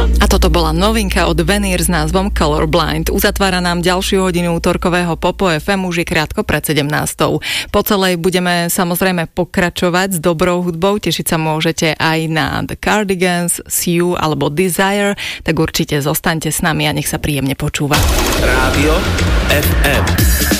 A toto bola novinka od Veneer s názvom Colorblind. Uzatvára nám ďalšiu hodinu útorkového Popo FM, už je krátko pred 17. Po celej budeme samozrejme pokračovať s dobrou hudbou, tešiť sa môžete aj na The Cardigans, Sue alebo Desire, tak určite zostaňte s nami a nech sa príjemne počúva. Rádio FM.